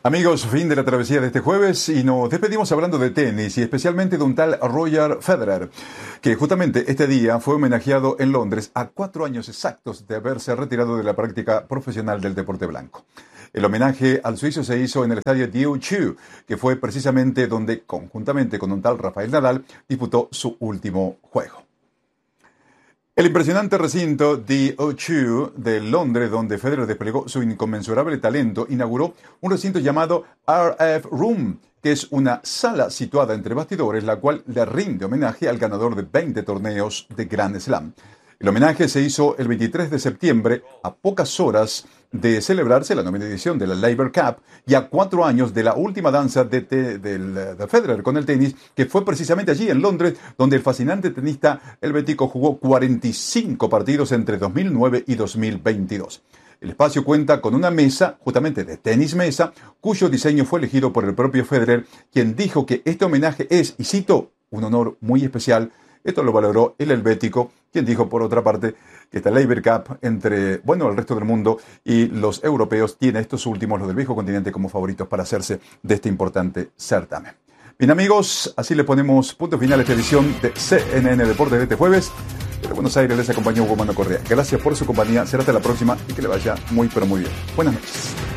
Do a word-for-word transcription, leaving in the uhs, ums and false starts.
Amigos, fin de la travesía de este jueves y nos despedimos hablando de tenis y especialmente de un tal Roger Federer, que justamente este día fue homenajeado en Londres a cuatro años exactos de haberse retirado de la práctica profesional del deporte blanco. El homenaje al suizo se hizo en el estadio de O dos, que fue precisamente donde, conjuntamente con un tal Rafael Nadal, disputó su último juego. El impresionante recinto de O dos de Londres, donde Federer desplegó su inconmensurable talento, inauguró un recinto llamado R F Room, que es una sala situada entre bastidores, la cual le rinde homenaje al ganador de veinte torneos de Grand Slam. El homenaje se hizo el veintitrés de septiembre, a pocas horas de celebrarse la novena edición de la Laver Cup y a cuatro años de la última danza de, te, del, de Federer con el tenis, que fue precisamente allí en Londres, donde el fascinante tenista helvético jugó cuarenta y cinco partidos entre dos mil nueve y dos mil veintidós. El espacio cuenta con una mesa, justamente de tenis mesa, cuyo diseño fue elegido por el propio Federer, quien dijo que este homenaje es, y cito, un honor muy especial. Esto lo valoró el helvético, quien dijo, por otra parte, que esta Laver Cup entre, bueno, el resto del mundo y los europeos tiene estos últimos, los del viejo continente, como favoritos para hacerse de este importante certamen. Bien, amigos, así le ponemos punto final a esta edición de C N N Deportes de este jueves. Desde Buenos Aires les acompañó Hugo Mano Correa. Gracias por su compañía, será hasta la próxima y que le vaya muy, pero muy bien. Buenas noches.